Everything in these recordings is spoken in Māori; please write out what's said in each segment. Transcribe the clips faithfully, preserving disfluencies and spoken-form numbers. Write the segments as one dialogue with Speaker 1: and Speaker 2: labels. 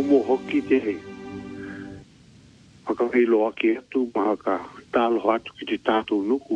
Speaker 1: mo hoki te he. Haka hei loa ki atu mahaka tālo hatu ki te tātou nuku.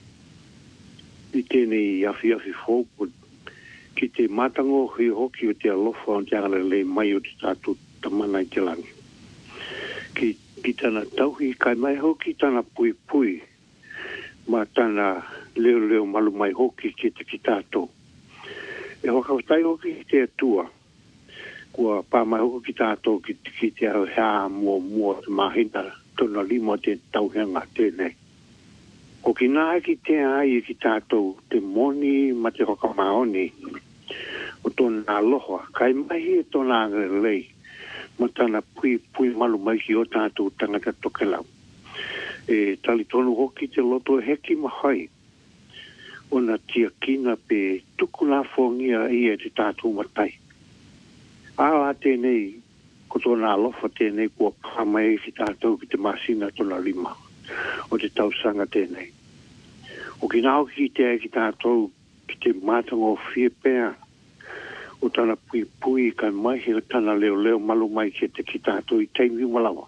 Speaker 1: I tēnei awhi awhi fōpun. Ki te matango hui hoki o te alofa o te angana le mai o te tātou tamana i te langi. Ki, ki tana tauhi kai mai hoki tana pui pui. Ma tana leo leo malu mai hoki ki te ki tātou. E whakawhatai hoki ki te atua. Kua pā mai hoki ki tātou ki, ki te au hea mua mua te mahina tona lima te tauhenga tēnei. Ko ki nā ki te ai ki tātou te moni ma te whakamaoni o tōna aloha. Kai mahi e tōna angarelei ma tāna pui pui malu mai ki o tātou tangata tokelau. E tali tonu hoki te loto heki mahai. Ona tia kina pe tukuna whongia ia te tātou matai. Ala tēnei, ko tōna alofa tēnei kua pāmai ki tātou ki te masina tōna lima o te tausanga tēnei. O ki nāo ki te ki tātou ki te mātango whia pēr o tāna pui pui kai mahi o tāna leo leo malu mai ki te ki tātou i teimi umalawa.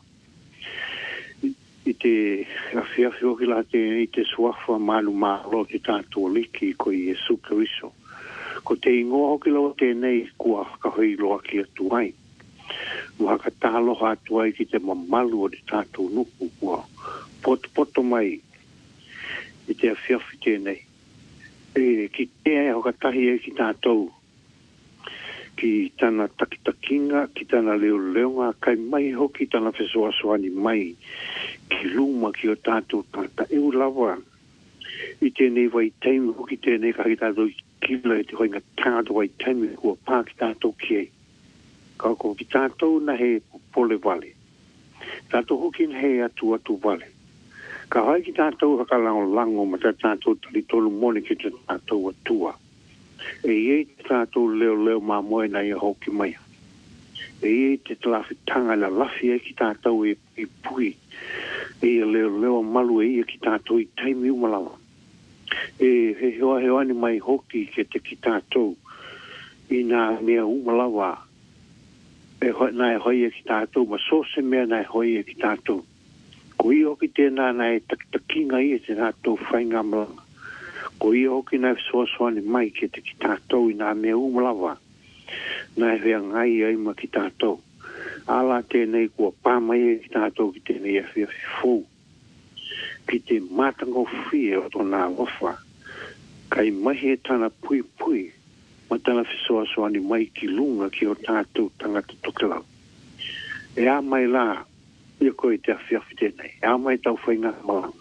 Speaker 1: I te awhia whioki la tēnei i te suafa manu mālo ki tātou liki ko i Jesu Kariso. Ko te ingoa hoki lau tēnei kua kahoi loa ki atu ai. Waka tālo hatu ai ki te mamalu o te tātou nuku kua poto poto mai i te awhiawhi tēnei. E ki te ai hoka tahi e ki tātou ki tana takitakinga, ki tana leo leonga, kai mai hoki tana whesoa soani mai ki luma ki o tātou tata e ulawa. I tēnei wai teimi hoki tēnei kahi tātou kila e te hoinga tātou wai teimi kua pā ki tātou kiei. Ka ko ki tātou na he pole vale. Tātou hoki na he atu atu vale. Ka hai ki tātou haka lango lango ma tātou tali tolu moni ki tātou atua. E iei te tātou leo leo mā moe na ia hoki mai. E iei te talafi tanga la lafi e ki tātou e, e pui. E ia leo leo malu e ia ki tātou i teimi umalawa. E he hoa he ani mai hoki ke te ki tātou i nā mea umalawa. E hoi nā e hoi e ki tātou, ma so se mea nā e hoi e ki tātou. Ko i hoki tēnā nā e takitakinga i e te tātou whainga malanga. Ko i hoki nā e soasoani mai ke te ki tātou i nā mea umalawa. Nā e hea ngai ai ma ki tātou. Ala tēnei kua pāmai e ki tātou ki tēnei e whia whifou. Ki te mātango whia o tōna wafa. Kai mahi e tāna pui pui. Ma tāna whisoa soani mai ki lunga ki o tātou tangata tokelau. E a mai la, ia koe te awhiawhi tēnei. E a mai tau whainga malang.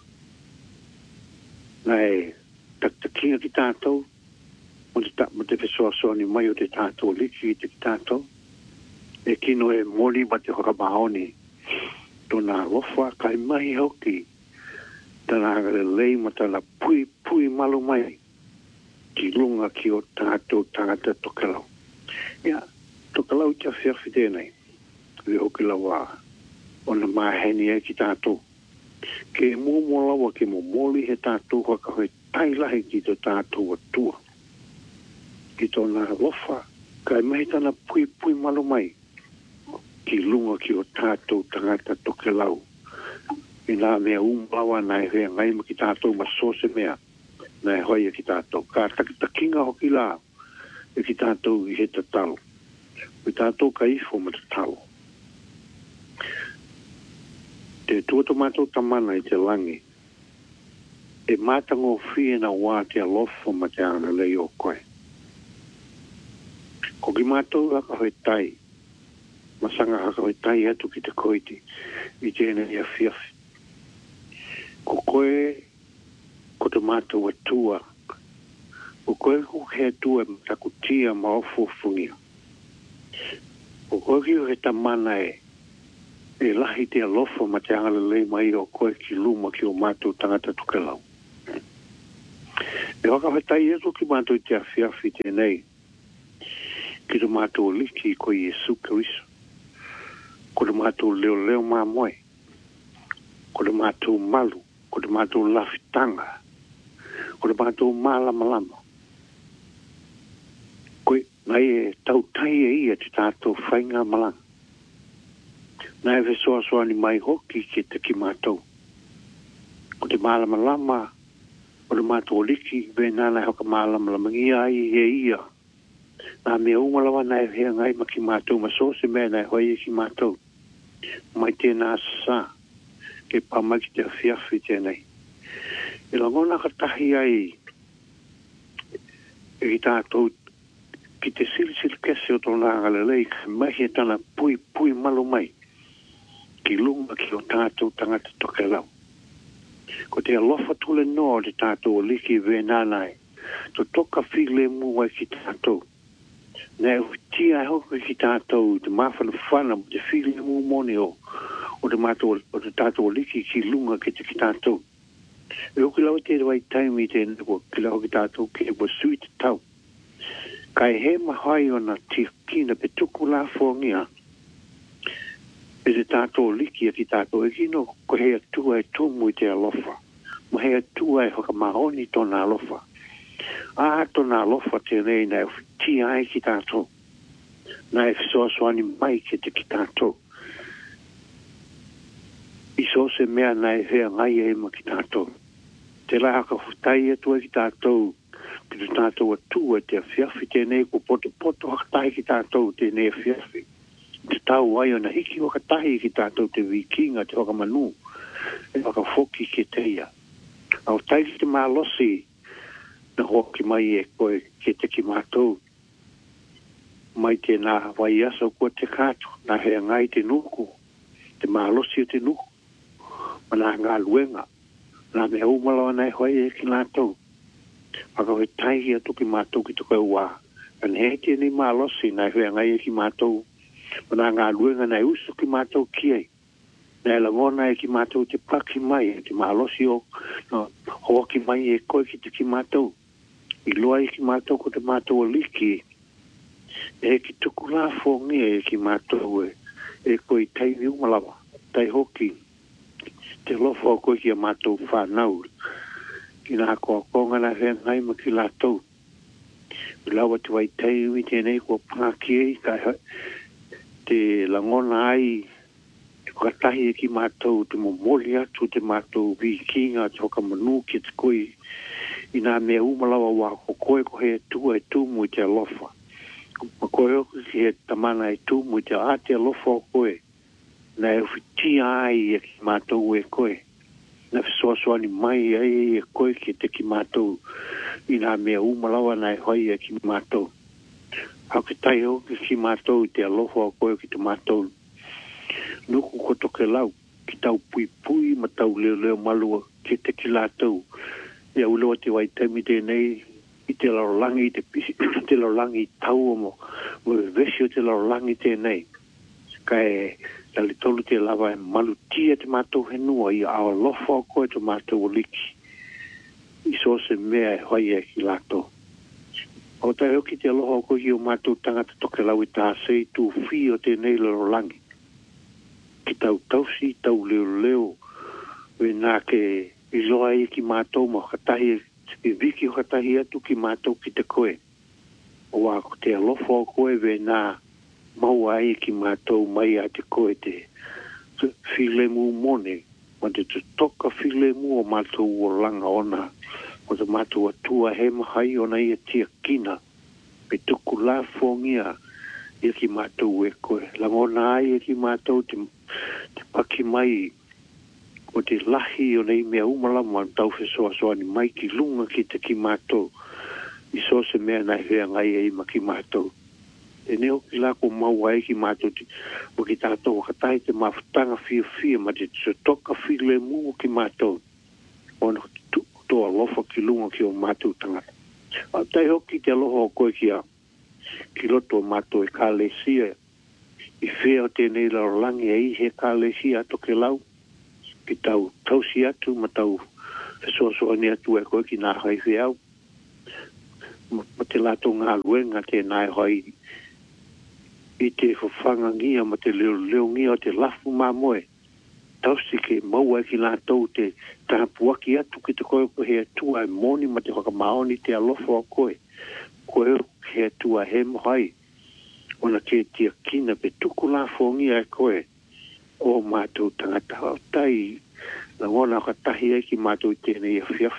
Speaker 1: Nai, taktakinga ki tātou. Ma te, ma te whisoa soani mai o te tātou liki ki te tātou. E kino e moli ma te hokamahoni. Tōna wafa kai mahi hoki. Tana hangare lei ma tana pui pui malu mai ki lunga ki o tātou tangata tokelau. Ia, tokelau te awhiawhi tēnei. Vi hoki lawa ona maheni e ki tātou. Ke mōmo lawa ke mo moli he tātou haka hoi tailahi ki to tātou atua. Ki tōna lofa, kai mai tana pui pui malu mai ki lunga ki o tātou tangata tokelau. I nā mea umlawa nai hea ngai ma ki tātou ma sose mea nai hoi e ki tātou. Ka takitakinga hoki la e ki tātou i he tatalo. I tātou ka ifo ma tatalo. Te tuato mātou tamana i te langi. E mātango whiena wā te alofo ma te ana lei o koe. Ko ki mātou haka hoi tai. Masanga haka hoi tai atu ki te koiti. I tēnei ia whiawhi. Ko koe, ko te mātou atua. Ko koe ko he atua ma taku tia ma ofo fungia. Ko koe ki o he tamana e, e lahi te alofa ma te angala lei mai o koe ki luma ki o mātou tangata tukelau. E waka hatai eto ki mātou te awhiawhi tēnei. Ki te mātou liki ko Jesu Kariso. Ko te mātou leo leo mā moe. Ko te mātou malu. Ko te mātou lawhitanga. Ko te mātou mālama lama. Koe, nai e tau tai e ia te tātou whainga malanga. Na e fesoa soa ni mai hoki ke te ki mātou. Ko te mālama lama, o le mātou liki, ve nāna hoka mālama lama ngia ai he ia. Nā mea umalawa na e hea ngai ma ki mātou, ma so se mea na e hoi e ki mātou. Mai tēnā sa, ke pamaki te awhiawhi tēnei. E la ngona ka tahi ai, e ki tātou, ki te sili sili kese o tōna ngalelei, mahi e tana pui pui malu mai. Ki lunga ki o tātou tangata toke lau. Ko te alofa tule noa o te tātou o liki ve nānai. To toka while mua ki tātou. Nē tia hoka ki tātou, te mawhana whana, te while mua mone o, o te mātou o te tātou o liki ki lunga ki te ki tātou. E hoki lau te wai taimi te nako, ki lau ki tātou ki e wa sui te tau. Kai he mahai o na tia kina pe tuku la whongia. E te tātou liki a ki tātou e kino, ko hea tua e tūmu i te alofa. Ma hea tua e hoka mahoni tōna alofa. A tōna alofa tēnei na e tia ai ki tātou. Na e fisoasoani mai ki te ki tātou. I so se mea na e hea ngai e ma ki tātou. Te lai haka futai e tua ki tātou. Ki te tātou a tua te a whiawhi tēnei ko poto poto hakatai ki tātou tēnei a whiawhi. Te tau ai o na hiki waka tahi ki tātou te wikinga, te waka manu, e waka foki ke teia. Au tai ki te mālosi, na hoki mai e koe ke te ki mātou. Mai te nā wai asa kua te kātu, nā hea ngai te nuku, te mālosi o te nuku, ma nā ngā luenga, nā mea umalawa nai hoi e ki nātou. Waka hoi tai ki atu ki mātou ki tukai wā, an hea te ni mālosi, nā hea ngai e ki mātou. Mana ngā luenga nei usu ki mātou kiei. Nei la ngona e ki mātou te paki mai, te mālosi o no, hoa ki mai e koe ki te ki mātou. I loa e ki mātou ko te mātou o liki. E ki tuku la whongi e ki mātou e, e koe tei umalawa, tei hoki. Te lofa o koe ki a mātou whanau. Ki nā koa konga na hea ngai ma ki lātou. I lawa te wai tei ui tēnei kua pāki e kai hai. Te langona ai, te katahi e ki mātou, te momoli atu, te mātou wikinga, te hoka manu ki te koe, i nā mea umalawa wā, ko koe ko hea tua e tūmu i te alofa. Ma koe oku ki he tamana e tūmu i te a te alofa o koe, nā e whitia ai e ki mātou e koe, nā whisoasoani mai ai e koe ki te ki mātou, i nā mea umalawa nā e hoi e ki mātou. Hau ke tai ho ki mātou te alofa o koe ki te mātou. Nuku ko toke lau, ki tau pui pui ma tau leo leo malua ki te ki lātou. Ia uloa te wai taimi tēnei, i te larolangi, te pisi, te larolangi tau o mo, mo vesi o te larolangi tēnei. Kai tali tolu te lava e malu tia te mātou henua i a alofa o koe te mātou o liki. I so se mea e hoi e ki lātou. O tai hoki te aloha o kohi o mātou tangata toke lau i tā sei tū whi o tēnei larolangi. Ki tau tausi, tau leo leo, we nā ke i loa i ki mātou ma katahi, i viki o katahi atu ki mātou ki te koe. O wā ko te aloha o koe we nā maua ai ki mātou mai a te koe te while mu mone, ma te toka while mu o mātou o langa ona. O te mātou atua he mahai o nei e tia kina. Pe tuku la whongia e ki mātou e koe. Langona ai e ki mātou te, te paki mai o te lahi o nei mea umalama tau whesoa soani mai ki lunga ki te ki mātou. I so se mea nai hea ngai e ima ki mātou. E neo ki la ko maua e ki mātou te, o ki tātou wakatai te mawhutanga fia fia ma te toka while mu o ki mātou. O na tu to alofa ki lunga ki o mātou tangata. A tai hoki te aloha o koe ki a ki loto o mātou e kālesia. I whea o tēnei larolangi e i he kālesia ato ke lau. Ki tau tausi atu ma tau whesoasoani atu e koe ki nā hai whiau. Ma te lato ngā luenga te nai hai i te whawhangangia ma te leo leo ngia o te lafu mā moe. Tausi ke maua ki lātou te tāpuaki atu ki te koe ko he atua e moni ma te whakamaoni te alofa o koe. Koe he atua he mohai. Ona ke tia kina pe tuku la whongia e koe. o mātou tangata o tai. Na ngona ka tahi e ki mātou tēnei a whiawhi.